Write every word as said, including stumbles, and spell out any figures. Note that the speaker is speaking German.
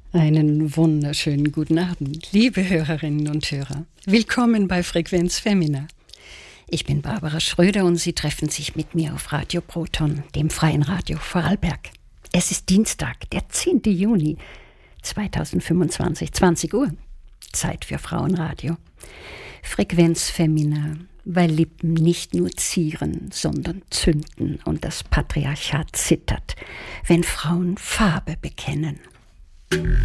Einen wunderschönen guten Abend, liebe Hörerinnen und Hörer. Willkommen bei Frequenz Femina. Ich bin Barbara Schröder und Sie treffen sich mit mir auf Radio Proton, dem freien Radio Vorarlberg. Es ist Dienstag, der zehnten Juni zweitausendfünfundzwanzig, zwanzig Uhr. Zeit für Frauenradio. Frequenz Femina, weil Lippen nicht nur zieren, sondern zünden und das Patriarchat zittert, wenn Frauen Farbe bekennen.